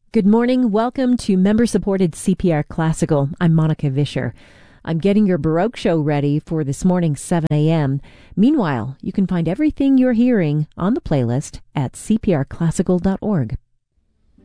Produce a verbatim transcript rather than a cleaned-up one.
Good morning. Welcome to member-supported C P R Classical. I'm Monica Vischer. I'm getting your Baroque show ready for this morning's seven a.m. Meanwhile, you can find everything you're hearing on the playlist at c p r classical dot org.